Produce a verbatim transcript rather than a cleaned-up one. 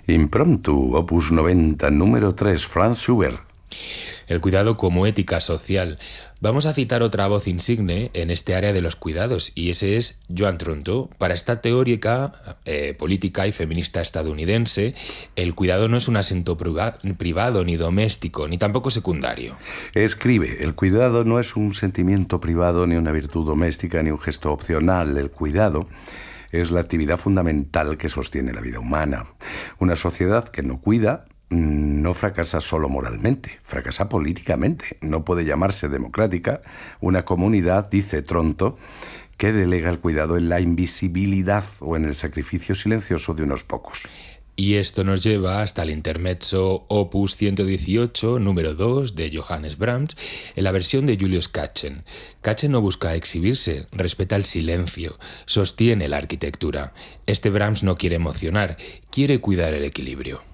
Impromptu, opus noventa, número tres, Franz Schubert. El cuidado como ética social. Vamos a citar otra voz insigne en este área de los cuidados, y ese es Joan Tronto. Para esta teórica, eh, política y feminista estadounidense, el cuidado no es un asunto priva- privado, ni doméstico, ni tampoco secundario. Escribe, el cuidado no es un sentimiento privado, ni una virtud doméstica, ni un gesto opcional. El cuidado es la actividad fundamental que sostiene la vida humana. Una sociedad que no cuida no fracasa solo moralmente, fracasa políticamente. No puede llamarse democrática una comunidad, dice Tronto, que delega el cuidado en la invisibilidad o en el sacrificio silencioso de unos pocos. Y esto nos lleva hasta el intermezzo opus ciento dieciocho, número dos, de Johannes Brahms, en la versión de Julius Katchen. Katchen no busca exhibirse, respeta el silencio, sostiene la arquitectura. Este Brahms no quiere emocionar, quiere cuidar el equilibrio.